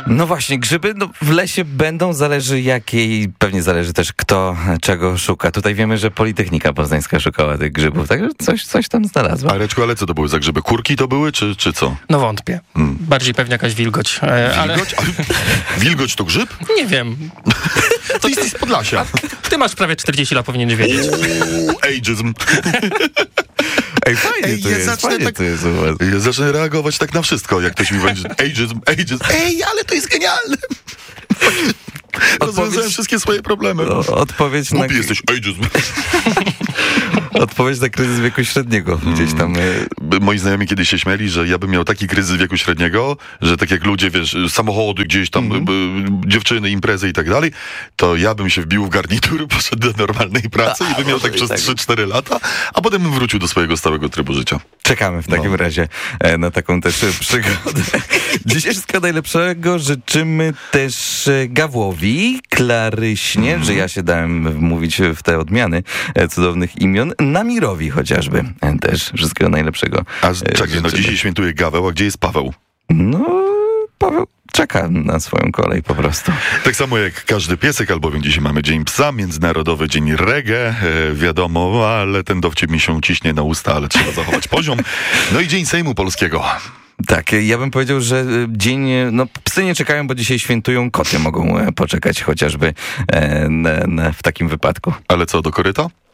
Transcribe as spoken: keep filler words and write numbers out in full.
No właśnie, grzyby no, w lesie będą, zależy jakiej, pewnie zależy też kto czego szuka. Tutaj wiemy, że Politechnika Poznańska szukała tych grzybów, także coś, coś tam znalazła. Areczku, ale co to były za grzyby? Kurki to były, czy, czy co? No wątpię. Hmm. Bardziej pewnie jakaś wilgoć. E, wilgoć? Ale... Wilgoć to grzyb? Nie wiem. To jesteś z Podlasia. Ty masz prawie czterdzieści lat, powinieneś wiedzieć. Uuu, ageism. Ej, fajnie Ej, to ja jest, fajnie tak, to jest u was. Ja zacznę reagować tak na wszystko, jak ktoś mi będzie ageism, ageism. Ej, ale to jest genialne. Rozwiązałem wszystkie swoje problemy. O, odpowiedź Głupi na... jesteś, ageism. Odpowiedź na kryzys wieku średniego. Gdzieś tam... Hmm. Moi znajomi kiedyś się śmieli, że ja bym miał taki kryzys wieku średniego, że tak jak ludzie, wiesz, samochody gdzieś tam, mm-hmm. dziewczyny, imprezy i tak dalej, to ja bym się wbił w garnitur, poszedł do normalnej pracy a, i bym miał tak przez trzy cztery lata, a potem bym wrócił do swojego stałego trybu życia. Czekamy w takim no. razie na taką też przygodę. Dzisiaj wszystkiego najlepszego życzymy też Gawłowi, Klaryśnie, mm. że ja się dałem wmówić w te odmiany cudownych imion, Namirowi chociażby też wszystkiego najlepszego. A czekaj, no dzisiaj świętuje Gaweł, a gdzie jest Paweł? No, Paweł czeka na swoją kolej po prostu. Tak samo jak każdy piesek, albowiem dzisiaj mamy Dzień Psa, Międzynarodowy Dzień Reggae, e, wiadomo, ale ten dowcip mi się ciśnie na usta, ale trzeba zachować poziom. No i Dzień Sejmu Polskiego. Tak, ja bym powiedział, że dzień, no psy nie czekają, bo dzisiaj świętują, koty mogą poczekać chociażby e, na, na, w takim wypadku. Ale co, do koryta?